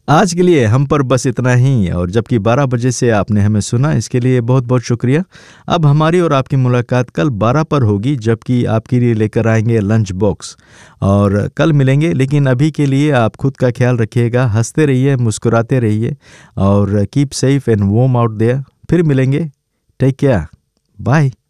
आज के लिए हम पर बस इतना ही, और जबकि 12 बजे से आपने हमें सुना, इसके लिए बहुत बहुत शुक्रिया। अब हमारी और आपकी मुलाकात कल 12 पर होगी, जबकि आपके लिए लेकर आएंगे लंच बॉक्स। और कल मिलेंगे, लेकिन अभी के लिए आप खुद का ख्याल रखिएगा, हंसते रहिए, मुस्कुराते रहिए, और keep safe and warm out there. फिर मिलेंगे। Take care. बाय।